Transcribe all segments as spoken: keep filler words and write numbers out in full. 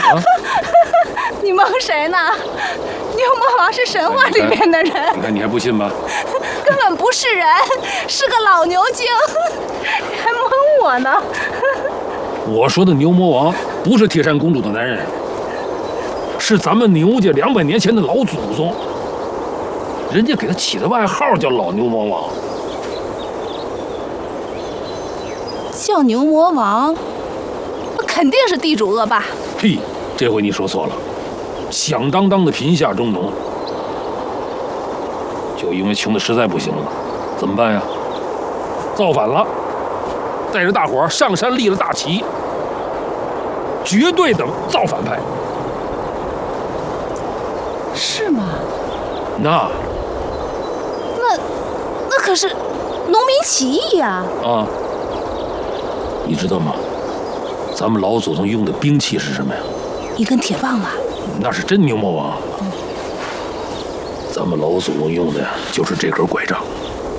啊？ 你蒙谁呢？牛魔王是神话里面的人。 你看你还不信吗？ 根本不是人，是个老牛精，还蒙我呢。 我说的牛魔王不是铁扇公主的男人，是咱们牛家两百年前的老祖宗，人家给他起的外号叫老牛魔王。 叫牛魔王，那肯定是地主恶霸。 屁，这回你说错了，响当当的贫下中农，就因为穷的实在不行了，怎么办呀？造反了，带着大伙儿上山立了大旗，绝对的造反派。 是吗？ 那那那可是农民起义呀！ 啊，你知道吗？咱们老祖宗用的兵器是什么呀？ 一根铁棒吧。 那是真牛魔王。嗯、咱们老祖宗用的呀，就是这根拐杖。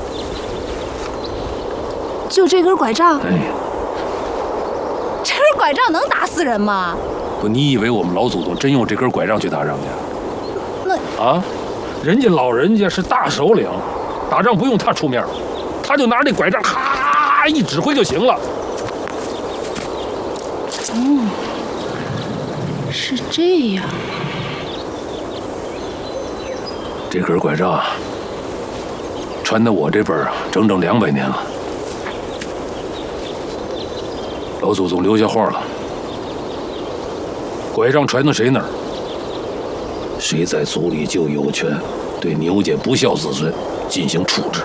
就这根拐杖？ 哎， 这根拐杖能打死人吗？ 不，你以为我们老祖宗真用这根拐杖去打仗去？ 那啊，人家老人家是大首领，打仗不用他出面，他就拿着那拐杖，咔一指挥就行了。 哦，是这样。 这根拐杖传到我这辈儿啊，整整两百年了。老祖宗留下话了，拐杖传到谁那儿，谁在族里就有权对牛家不孝子孙进行处置。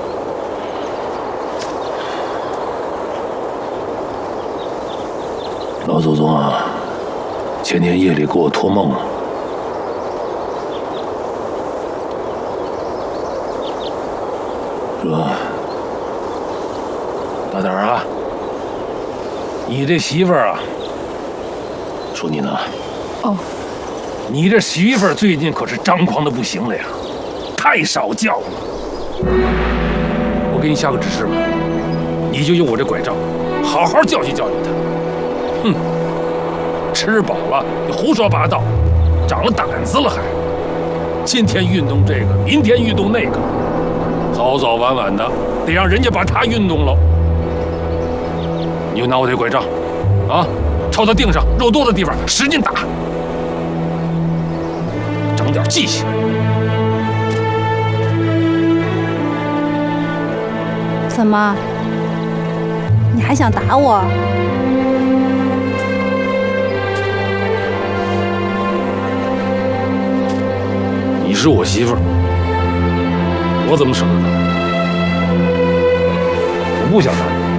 老祖宗啊，前天夜里给我托梦了，说大胆啊，你这媳妇儿啊，说你呢。 哦， 你这媳妇儿最近可是张狂的不行了呀，太少叫了。我给你下个指示吧，你就用我这拐杖，好好教训教训她。哼，吃饱了你胡说八道，长了胆子了还。今天运动这个，明天运动那个，早早晚晚的得让人家把他运动了。你就拿我这拐杖，啊，朝他腚上肉多的地方使劲打，长点记性。 怎么？你还想打我？ 你是我媳妇儿，我怎么舍得打？我不想打你，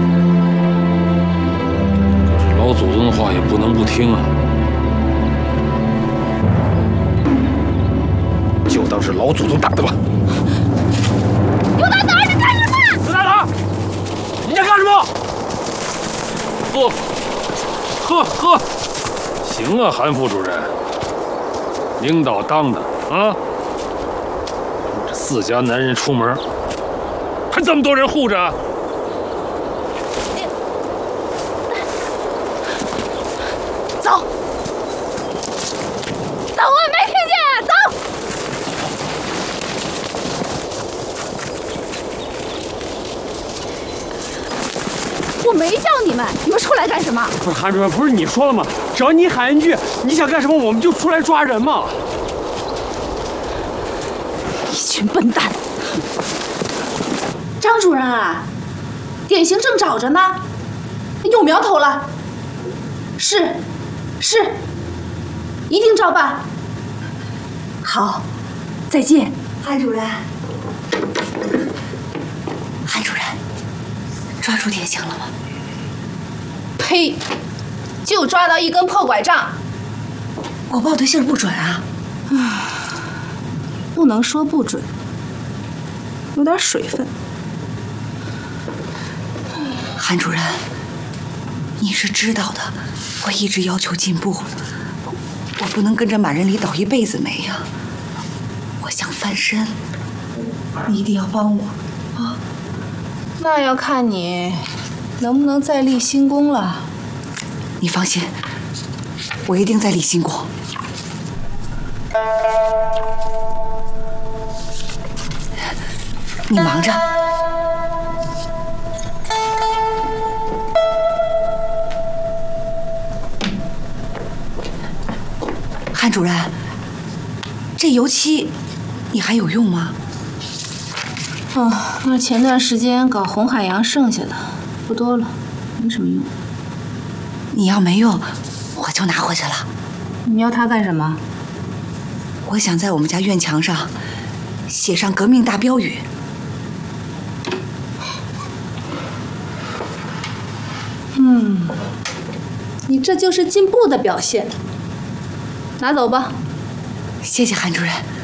可是老祖宗的话也不能不听啊，就当是老祖宗打的吧。 刘大胆，你干什么？ 刘大胆，你想干什么？喝，喝喝，行啊，韩副主任，领导当的。啊！这四家男人出门，还这么多人护着。 走，走，我没听见，走。我没叫你们，你们出来干什么？ 不是韩主任，不是你说了吗？只要你喊一句你想干什么，我们就出来抓人嘛。 一群笨蛋！张主任啊，典型正找着呢，有苗头了。是，是，一定照办。好，再见， 韩主任。韩主任，抓住典型了吗？ 呸！就抓到一根破拐杖。 我报的信儿不准啊。 唉。不能说不准，有点水分。 韩主任，你是知道的，我一直要求进步，我不能跟着满人里倒一辈子霉呀。我想翻身，你一定要帮我啊！ 那要看你能不能再立新功了。 你放心， 我一定在立新功。你忙着。韩主任，这油漆你还有用吗？ 哦，那前段时间搞红海洋剩下的，不多了，没什么用。 你要没用，我就拿回去了。 你要它干什么？ 我想在我们家院墙上写上革命大标语。 嗯，你这就是进步的表现。拿走吧。 谢谢韩主任。